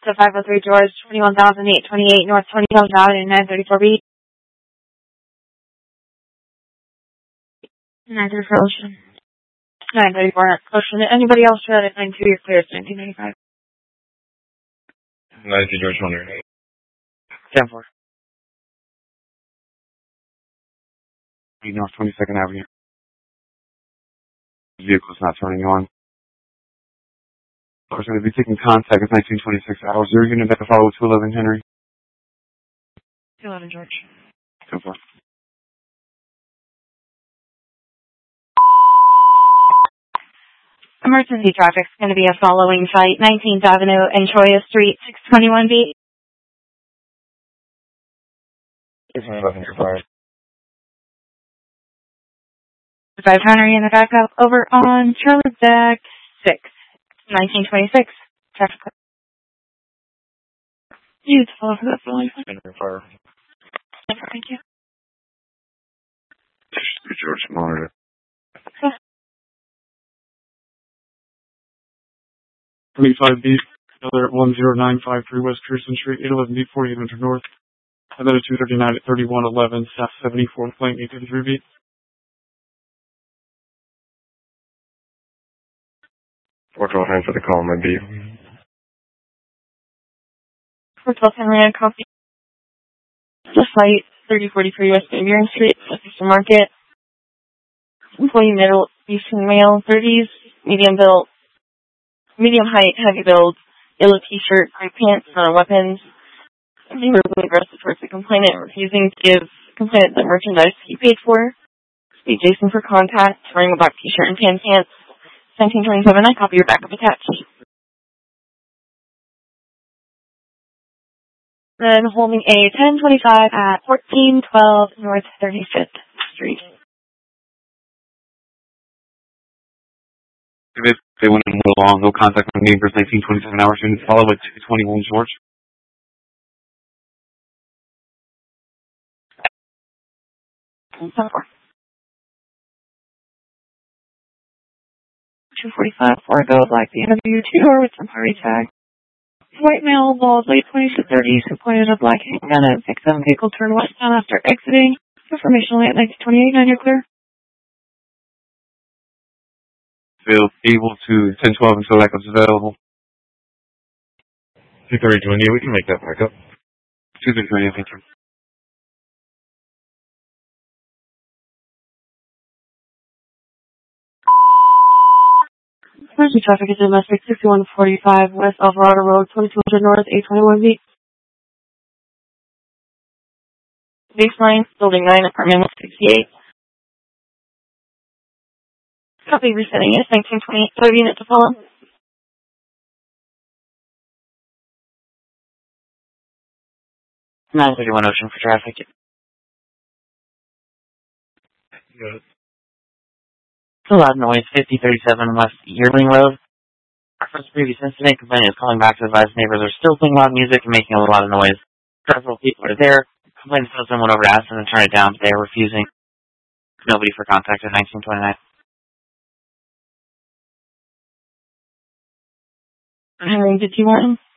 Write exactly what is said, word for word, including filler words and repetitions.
to five oh three George, twenty-one thousand eight hundred twenty-eight North twenty-seventh Avenue, nine thirty-four B. nine thirty-four Ocean. nine thirty-four Ocean. Anybody else try at nine two, you're clear. It's nineteen ninety-five. nine two George, one hundred eight. ten four. North twenty-second Avenue. Vehicle's not turning on. I was going to be taking contact with nineteen twenty-six hours. Your unit at the follow two eleven Henry. two eleven George. ten four. Emergency traffic is going to be a following site, nineteenth Avenue and Choya Street, six twenty-one B. six eleven five. five Henry in the backup. Over on Charlotte Deck six, nineteen twenty-six. Traffic. Beautiful. That's the only one. Fire. Thank you. George, monitor. twenty-five B, another at one zero nine five three West Pearson Street, eight eleven B, forty-eight hundred North. Another two thirty-nine at thirty-one eleven South seventy-fourth Lane, eight fifty-three B. four twelve Henry for the call, my B. four twelve Henry, I copy. The site, thirty forty-three West Bavier Street, Westchester Market. Employee middle, Eastern male, thirties, medium build, medium height, heavy build, yellow t-shirt, gray pants, not weapons. They were really aggressive towards the complainant, refusing to give the complainant the merchandise he paid for. Speak Jason for contact, wearing a black t-shirt and tan pants. nineteen twenty-seven, I copy your backup attached. Then holding a ten twenty-five at fourteen twelve North thirty-fifth Street. If they went and went along, no contact with neighbors, nineteen twenty-seven hours, unit follow at two twenty-one George. two forty-five, Fargo, like the interview, two-door with temporary tag. White male, bald, late twenties to thirties, who pointed a black handgun at victim. Vehicle turned westbound after exiting. Information only at nineteen twenty-eight, nine, you're clear. Feel able to ten twelve until backup's available. two thirty twenty, we can make that backup. two thirty twenty, thank you. Emergency traffic is domestic, sixty-one forty-five West Alvarado Road, twenty-two hundred North, eight twenty-one B. Baseline, Building nine, Apartment one sixty-eight. Copy resetting is nineteen twenty-eight, third unit to follow. nine thirty-one Ocean for traffic. Good. It's a loud noise, fifty thirty-seven West Yearling Road. Our first previous incident, complainant is calling back to advise neighbors are still playing loud music and making a lot of noise. Several people are there. Complainant tells someone over to ask them to turn it down, but they are refusing. Nobody for contact at nineteen twenty-nine. Henry, did you want him?